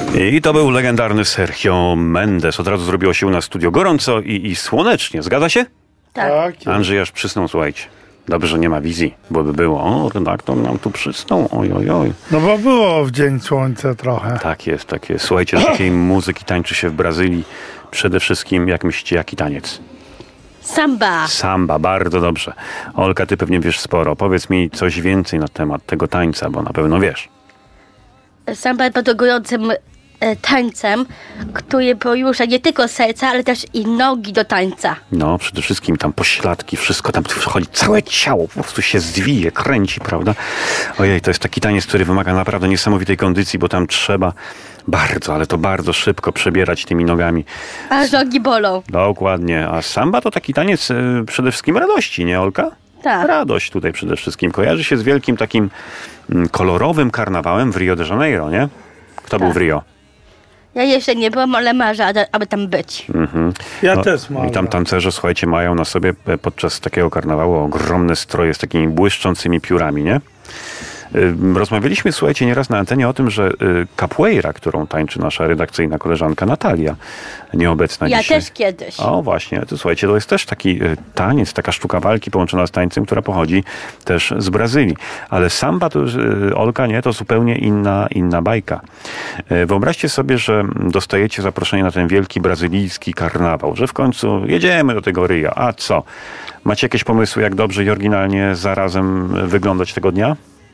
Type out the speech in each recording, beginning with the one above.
I to był legendarny Sergio Mendes. Od razu zrobiło się u nas studio gorąco i słonecznie. Zgadza się? Tak. Andrzej aż przysnął, słuchajcie. Dobrze, że nie ma wizji, bo by było. O, redaktor nam tu przysnął. Oj, oj, oj. No bo było w dzień słońca trochę. Tak jest, tak jest. Słuchajcie, z takiej muzyki tańczy się w Brazylii. Przede wszystkim, jak myślicie, jaki taniec? Samba. Samba, bardzo dobrze. Olka, ty pewnie wiesz sporo. Powiedz mi coś więcej na temat tego tańca, bo na pewno wiesz. Samba jest potęgującym tańcem, który porusza nie tylko serce, ale też i nogi do tańca. No, przede wszystkim tam pośladki, wszystko tam wchodzi, całe ciało po prostu się zwije, kręci, prawda? Ojej, to jest taki taniec, który wymaga naprawdę niesamowitej kondycji, bo tam trzeba bardzo, ale to bardzo szybko przebierać tymi nogami. Aż nogi bolą. Dokładnie. A samba to taki taniec przede wszystkim radości, nie, Olka? Tak. Radość tutaj przede wszystkim. Kojarzy się z wielkim takim kolorowym karnawałem w Rio de Janeiro, nie? Kto był w Rio? Ja jeszcze nie byłam, ale marzę, aby tam być. Ja też mam. I tam tancerze, słuchajcie, mają na sobie podczas takiego karnawału ogromne stroje z takimi błyszczącymi piórami, nie? Rozmawialiśmy, słuchajcie, nieraz na antenie o tym, że capoeira, którą tańczy nasza redakcyjna koleżanka Natalia, nieobecna Ja dzisiaj. też kiedyś. O, właśnie. To, słuchajcie, to jest też taki taniec, taka sztuka walki połączona z tańcem, która pochodzi też z Brazylii. Ale samba, to już, Olka, nie, to zupełnie inna bajka. Wyobraźcie sobie, że dostajecie zaproszenie na ten wielki brazylijski karnawał, że w końcu jedziemy do tego Rio. A co? Macie jakieś pomysły, jak dobrze i oryginalnie zarazem wyglądać tego dnia?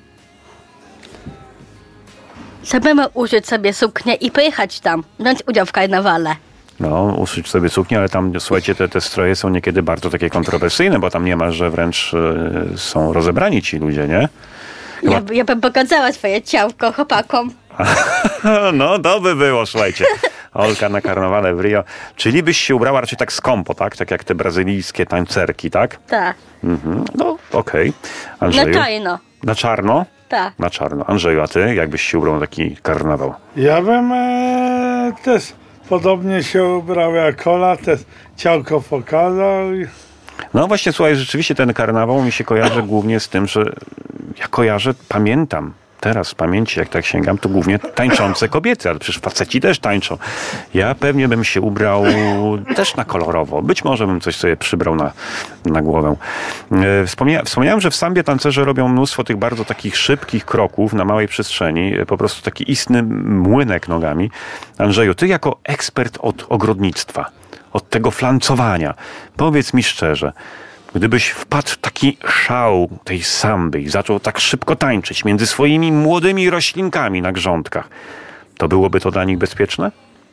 Samemu uszyć sobie suknię i pojechać tam, wziąć udział w karnawale. No, uszyć sobie suknię, ale tam, słuchajcie, te stroje są niekiedy bardzo takie kontrowersyjne, bo tam nie ma, że wręcz są rozebrani ci ludzie, nie? Ja bym pokazała swoje ciałko chłopakom. No, to by było, słuchajcie. Olka na karnawale w Rio. Czyli byś się ubrała raczej tak skąpo, tak? Tak jak te brazylijskie tańcerki, tak? Tak. No, okej. Na Andrzeju? czarno. Na czarno? Tak. Na czarno. Andrzeju, a ty? Jak byś się ubrał na taki karnawał? Ja bym też podobnie się ubrał jak Ola, też ciałko pokazał. No właśnie, słuchaj, rzeczywiście ten karnawał mi się kojarzy głównie z tym, że ja pamiętam, teraz w pamięci, jak tak sięgam, to głównie tańczące kobiety, ale przecież faceci też tańczą. Ja pewnie bym się ubrał też na kolorowo. Być może bym coś sobie przybrał na głowę. Wspomniałem, że w sambie tancerze robią mnóstwo tych bardzo takich szybkich kroków na małej przestrzeni. Po prostu taki istny młynek nogami. Andrzeju, ty jako ekspert od ogrodnictwa, od tego flancowania, powiedz mi szczerze, gdybyś wpadł w taki szał tej samby i zaczął tak szybko tańczyć między swoimi młodymi roślinkami na grządkach, to byłoby to dla nich bezpieczne?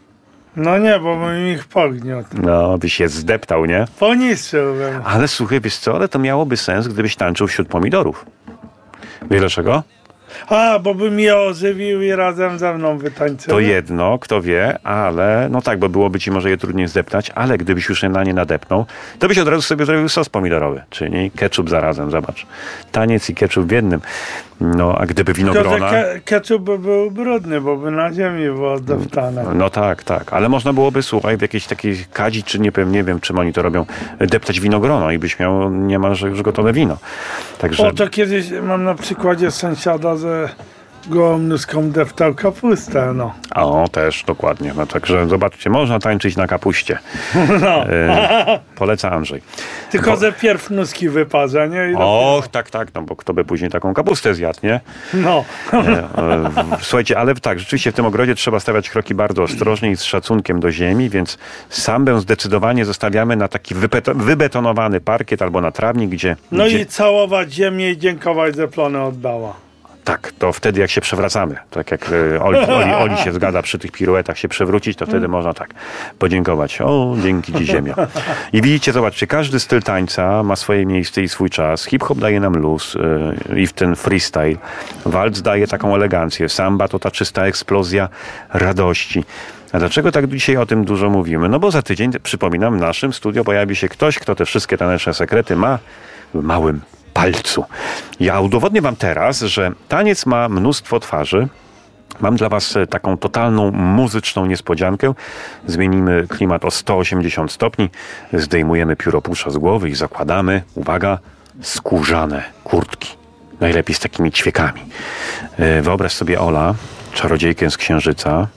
No nie, bo bym ich pogniótł. No, byś się zdeptał, nie? Poniszczyłbym. Ale słuchaj, wiesz co, ale to miałoby sens, gdybyś tańczył wśród pomidorów. Wiesz dlaczego? A, bo bym je ożywił i razem ze mną wytańczył. To jedno, kto wie, ale no tak, bo byłoby ci może je trudniej zdeptać, ale gdybyś już na nie nadepnął, to byś od razu sobie zrobił sos pomidorowy, czyli ketchup zarazem, zobacz. Taniec i ketchup w jednym. No, a gdyby winogrona... Tylko, że ketchup by był brudny, bo by na ziemi było deptane. No tak, ale można byłoby, słuchaj, w jakiejś takiej kadzi, czy nie wiem, czym oni to robią, deptać winogrono i byś miał niemalże już gotowe wino. Także... O, to kiedyś mam na przykładzie sąsiada, że gołą nóżką deptał kapustę, no. O, też, dokładnie. No, także zobaczcie, można tańczyć na kapuście. No. Poleca Andrzej. Tylko, że pierw nóżki wyparza, nie? I Och, tak, no bo kto by później taką kapustę zjadł, nie? no. Słuchajcie, ale tak, rzeczywiście w tym ogrodzie trzeba stawiać kroki bardzo ostrożnie i z szacunkiem do ziemi, więc sambę zdecydowanie zostawiamy na taki wybetonowany parkiet albo na trawnik, gdzie... No i całować ziemię i dziękować, że plony oddała. Tak, to wtedy jak się przewracamy, tak jak Oli się zgadza przy tych piruetach się przewrócić, to wtedy można tak podziękować. O, dzięki ci ziemia. I widzicie, zobaczcie, każdy styl tańca ma swoje miejsce i swój czas. Hip-hop daje nam luz i w ten freestyle. Waltz daje taką elegancję. Samba to ta czysta eksplozja radości. A dlaczego tak dzisiaj o tym dużo mówimy? No bo za tydzień, przypominam, w naszym studio pojawi się ktoś, kto te wszystkie taneczne sekrety ma w małym palcu. Ja udowodnię wam teraz, że taniec ma mnóstwo twarzy. Mam dla was taką totalną muzyczną niespodziankę. Zmienimy klimat o 180 stopni. Zdejmujemy pióropusza z głowy i zakładamy, uwaga, skórzane kurtki. Najlepiej z takimi ćwiekami. Wyobraź sobie, Ola, czarodziejkę z Księżyca.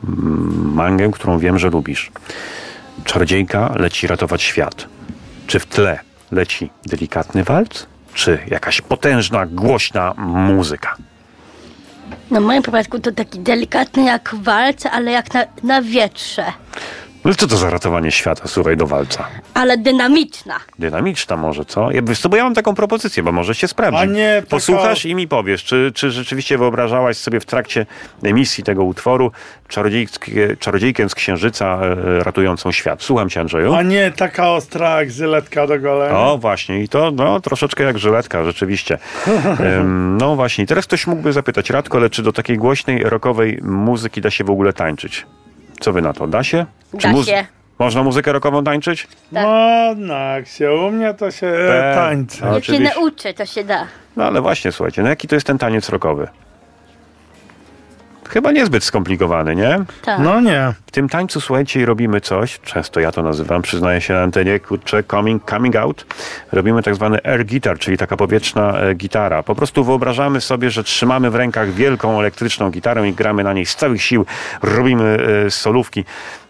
Mangę, którą wiem, że lubisz. Czarodziejka leci ratować świat. Czy w tle leci delikatny walc? Czy jakaś potężna, głośna muzyka? No w moim przypadku to taki delikatny jak walc, ale jak na wietrze. No co to za ratowanie świata, słuchaj, do walca? Ale dynamiczna. Dynamiczna może, co? Wiesz co, bo ja mam taką propozycję, bo może się sprawdzi. A nie, taka- Posłuchasz i mi powiesz, czy rzeczywiście wyobrażałaś sobie w trakcie emisji tego utworu czarodziejkę z Księżyca ratującą świat. Słucham cię, Andrzeju. A nie taka ostra jak żyletka do golenia. O, właśnie. I to troszeczkę jak żyletka, rzeczywiście. No właśnie. Teraz ktoś mógłby zapytać, Radko, ale czy do takiej głośnej, rockowej muzyki da się w ogóle tańczyć? Co wy na to? Da się? Da się. Można muzykę rockową tańczyć? No, jak się u mnie to się tańczy. No, Jak się oczywiście. nauczy, to się da. No ale właśnie, słuchajcie, no jaki to jest ten taniec rockowy? Chyba niezbyt skomplikowany, nie? Tak. No nie. W tym tańcu, słuchajcie, robimy coś, często ja to nazywam, przyznaję się na antenie, kurczę, coming out. Robimy tak zwany air guitar, czyli taka powietrzna gitara. Po prostu wyobrażamy sobie, że trzymamy w rękach wielką elektryczną gitarę i gramy na niej z całych sił, robimy solówki.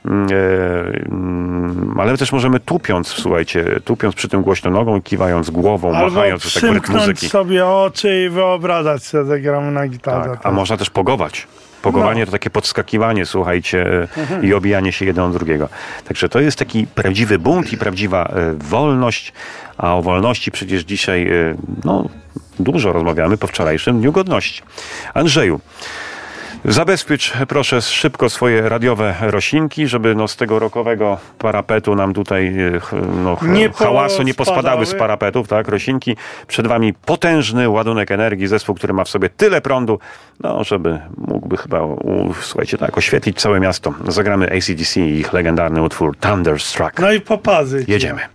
Ale też możemy tupiąc przy tym głośno nogą i kiwając głową, Albo machając tak w rytm przymknąć muzyki. sobie oczy i wyobrażać sobie, że gramy na gitarze. Tak, a można też pogować. Pogowanie to takie podskakiwanie, słuchajcie, i obijanie się jeden od drugiego. Także to jest taki prawdziwy bunt i prawdziwa wolność, a o wolności przecież dzisiaj dużo rozmawiamy po wczorajszym Dniu Godności. Andrzeju, zabezpiecz proszę szybko swoje radiowe roślinki, żeby z tego rockowego parapetu nam tutaj hałasu nie pospadały z parapetów, tak? Roślinki. Przed wami potężny ładunek energii, zespół, który ma w sobie tyle prądu, żeby mógłby chyba, słuchajcie, tak, oświetlić całe miasto. Zagramy AC/DC i ich legendarny utwór Thunderstruck. No i popazy. Jedziemy.